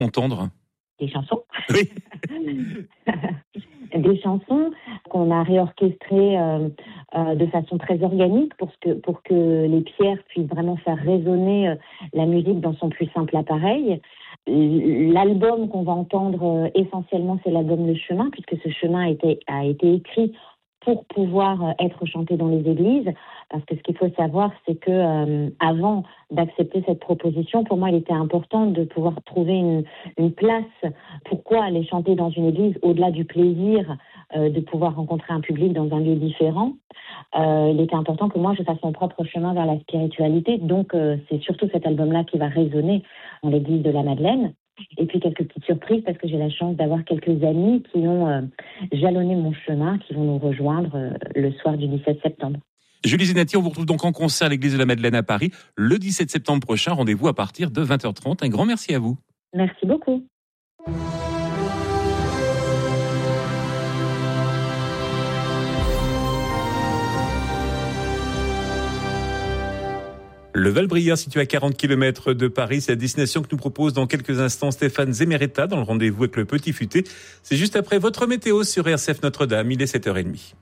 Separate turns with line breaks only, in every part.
Entendre.
Des chansons.
Oui.
Des chansons qu'on a réorchestrées de façon très organique pour que les pierres puissent vraiment faire résonner la musique dans son plus simple appareil. L'album qu'on va entendre essentiellement, c'est l'album Le Chemin, puisque ce chemin a été écrit pour pouvoir être chanté dans les églises. Parce que ce qu'il faut savoir, c'est que avant d'accepter cette proposition, pour moi, il était important de pouvoir trouver une place. Pourquoi aller chanter dans une église, au-delà du plaisir de pouvoir rencontrer un public dans un lieu différent. Il était important que moi, je fasse mon propre chemin vers la spiritualité. Donc, c'est surtout cet album-là qui va résonner dans l'église de la Madeleine. Et puis quelques petites surprises parce que j'ai la chance d'avoir quelques amis qui ont jalonné mon chemin, qui vont nous rejoindre le soir du 17 septembre.
Julie Zenati, on vous retrouve donc en concert à l'église de la Madeleine à Paris le 17 septembre prochain. Rendez-vous à partir de 20h30. Un grand merci à vous.
Merci beaucoup.
Le Val-Brière, situé à 40 km de Paris, c'est la destination que nous propose dans quelques instants Stéphane Zemeretta dans le rendez-vous avec le Petit Futé. C'est juste après votre météo sur RCF Notre-Dame, il est 7h30.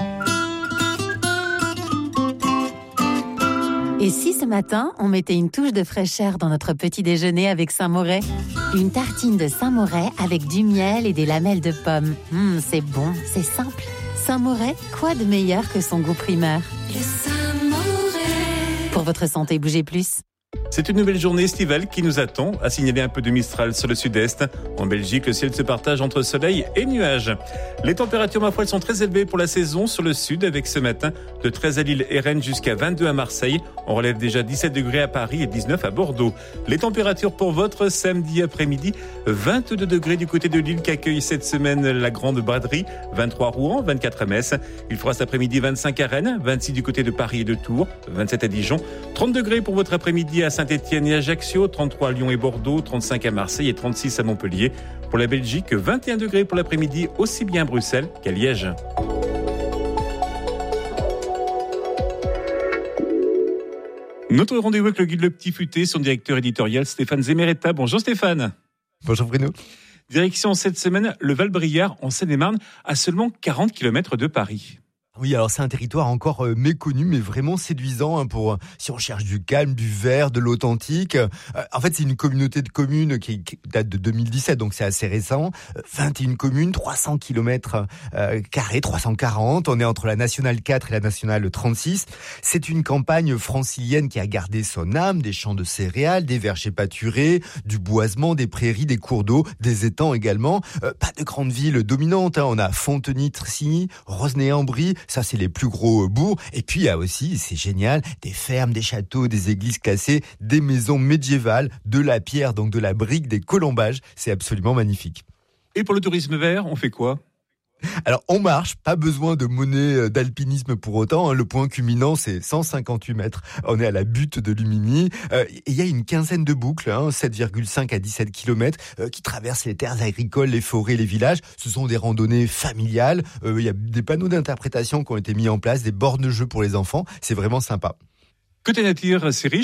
Et si ce matin, on mettait une touche de fraîcheur dans notre petit déjeuner avec Saint-Moret ? Une tartine de Saint-Moret avec du miel et des lamelles de pommes. C'est bon, c'est simple. Saint-Moret, quoi de meilleur que son goût primeur ?
Le Saint-Moret.
Pour votre santé, bougez plus.
C'est une nouvelle journée estivale qui nous attend, à signaler un peu de Mistral sur le sud-est. En Belgique, le ciel se partage entre soleil et nuages. Les températures, ma foi, elles sont très élevées pour la saison sur le sud, avec ce matin de 13 à Lille et Rennes jusqu'à 22 à Marseille. On relève déjà 17 degrés à Paris et 19 à Bordeaux. Les températures pour votre samedi après-midi, 22 degrés du côté de Lille qui accueille cette semaine la grande braderie, 23 à Rouen, 24 à Metz. Il fera cet après-midi 25 à Rennes, 26 du côté de Paris et de Tours, 27 à Dijon, 30 degrés pour votre après-midi à Saint-Étienne et Ajaccio, 33 à Lyon et Bordeaux, 35 à Marseille et 36 à Montpellier. Pour la Belgique, 21 degrés pour l'après-midi, aussi bien à Bruxelles qu'à Liège. Notre rendez-vous avec le guide Le Petit Futé, son directeur éditorial Stéphane Zemeretta. Bonjour Stéphane.
Bonjour Bruno.
Direction cette semaine, le Val-Briard en Seine-et-Marne, à seulement 40 km de Paris.
Oui, alors c'est un territoire encore méconnu, mais vraiment séduisant pour si on cherche du calme, du vert, de l'authentique. En fait, c'est une communauté de communes qui date de 2017, donc c'est assez récent. 21 communes, 300 km carrés, 340. On est entre la nationale 4 et la nationale 36. C'est une campagne francilienne qui a gardé son âme, des champs de céréales, des vergers pâturés, du boisement, des prairies, des cours d'eau, des étangs également. Pas de grandes villes dominantes. On a Fontenay-Tressigny, Rosnay-en-Brie. Ça, c'est les plus gros bourgs. Et puis, il y a aussi, c'est génial, des fermes, des châteaux, des églises classées, des maisons médiévales, de la pierre, donc de la brique, des colombages. C'est absolument magnifique.
Et pour le tourisme vert, on fait quoi ?
Alors, on marche, pas besoin de monnaie d'alpinisme pour autant. Le point culminant, c'est 158 mètres. On est à la butte de Lumini. Il y a une quinzaine de boucles, 7,5 à 17 km, qui traversent les terres agricoles, les forêts, les villages. Ce sont des randonnées familiales. Il y a des panneaux d'interprétation qui ont été mis en place, des bornes de jeux pour les enfants. C'est vraiment sympa.
Côté nature, c'est riche ?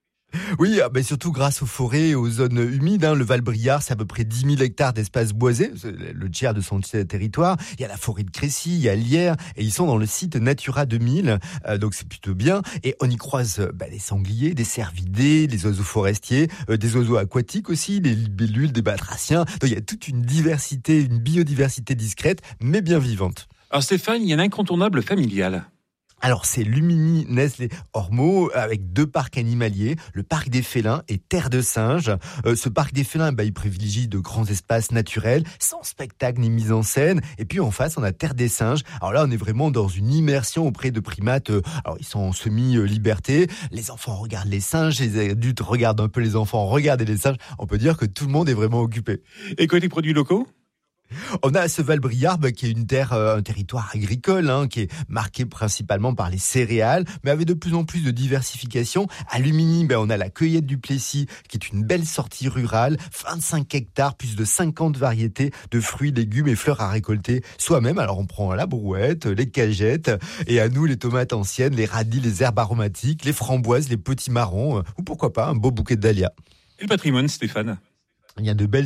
Oui, surtout grâce aux forêts et aux zones humides. Le Val-Briard, c'est à peu près 10 000 hectares d'espace boisé, le tiers de son territoire. Il y a la forêt de Crécy, il y a Lierre, et ils sont dans le site Natura 2000, donc c'est plutôt bien. Et on y croise des sangliers, des cervidés, des oiseaux forestiers, des oiseaux aquatiques aussi, des libellules, des batraciens. Donc il y a toute une diversité, une biodiversité discrète, mais bien vivante.
Alors Stéphane, il y a un incontournable familial.
Alors c'est Lumini, Nesles, Ormeaux, avec 2 parcs animaliers, le parc des félins et Terre de Singes. Ce parc des félins, il privilégie de grands espaces naturels, sans spectacle ni mise en scène. Et puis en face, on a Terre des Singes. Alors là, on est vraiment dans une immersion auprès de primates. Alors ils sont en semi-liberté. Les enfants regardent les singes, les adultes regardent un peu les enfants regarder les singes. On peut dire que tout le monde est vraiment occupé.
Et côté produits locaux ?
On a ce Val-Briard qui est une terre, un territoire agricole qui est marqué principalement par les céréales, mais avec de plus en plus de diversification. À Lumini, on a la cueillette du Plessis, qui est une belle sortie rurale, 25 hectares, plus de 50 variétés de fruits, légumes et fleurs à récolter soi-même. Alors on prend la brouette, les cagettes, et à nous les tomates anciennes, les radis, les herbes aromatiques, les framboises, les petits marrons, ou pourquoi pas un beau bouquet de dahlias.
Et le patrimoine, Stéphane ?
Il y a de belles